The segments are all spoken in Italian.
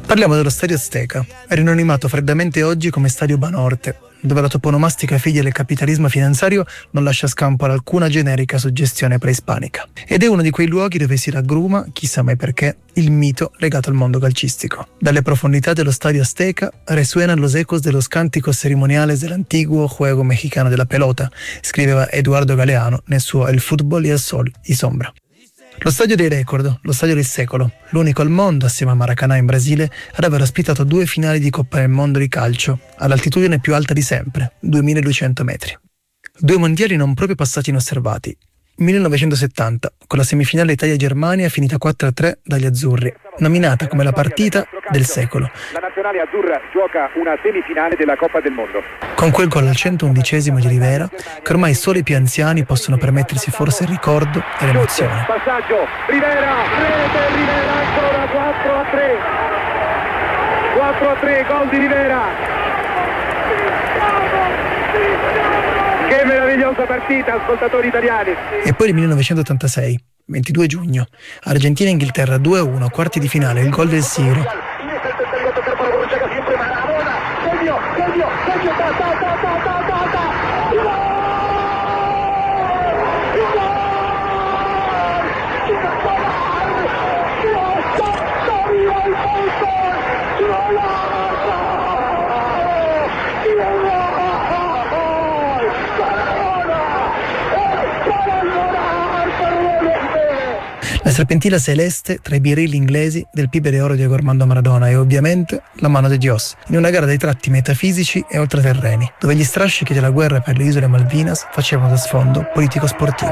Parliamo dello Stadio Azteca, rinominato freddamente oggi come Stadio Banorte, dove la toponomastica figlia del capitalismo finanziario non lascia scampo ad alcuna generica suggestione preispanica. Ed è uno di quei luoghi dove si raggruma, chissà mai perché, il mito legato al mondo calcistico. Dalle profondità dello Stadio Azteca resuenan los ecos de los cánticos ceremoniales del antiguo juego mexicano della pelota, scriveva Eduardo Galeano nel suo El fútbol y el sol y sombra. Lo stadio dei record, lo stadio del secolo, l'unico al mondo, assieme a Maracanã in Brasile, ad aver ospitato 2 finali di Coppa del Mondo di calcio, all'altitudine più alta di sempre, 2200 metri. 2 mondiali non proprio passati inosservati. 1970, con la semifinale Italia-Germania finita 4-3 dagli azzurri, nominata come la partita del secolo. La nazionale azzurra gioca una semifinale della Coppa del Mondo. Con quel gol al 111° di Rivera, che ormai solo i più anziani possono permettersi forse il ricordo e l'emozione. Passaggio, Rivera, rete, Rivera ancora 4-3, gol di Rivera. Che meravigliosa partita, ascoltatori italiani. E poi il 1986, 22 giugno, Argentina-Inghilterra 2-1, quarti di finale, il gol del Sigro. La serpentina celeste tra i birilli inglesi del Pibe de Oro di Armando Maradona e ovviamente la mano di Dios, in una gara dai tratti metafisici e oltraterreni, dove gli strascichi della guerra per le isole Malvinas facevano da sfondo politico-sportivo.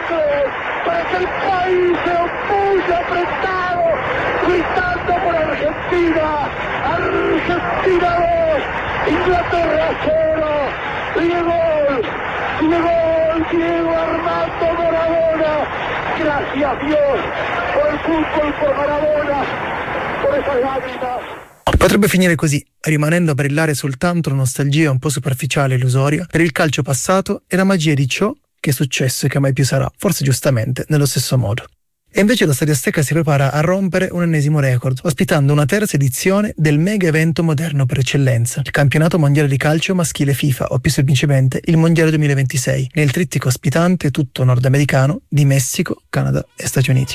Diego Armando Maradona, gracias Dios por el fútbol, por Maradona, por esas lágrimas. Potrebbe finire così, rimanendo a brillare soltanto la nostalgia un po' superficiale e illusoria per il calcio passato e la magia di ciò che è successo e che mai più sarà, forse giustamente, nello stesso modo. E invece lo Stadio Azteca si prepara a rompere un ennesimo record, ospitando una terza edizione del mega evento moderno per eccellenza, il campionato mondiale di calcio maschile FIFA, o più semplicemente il mondiale 2026, nel trittico ospitante tutto nordamericano di Messico, Canada e Stati Uniti.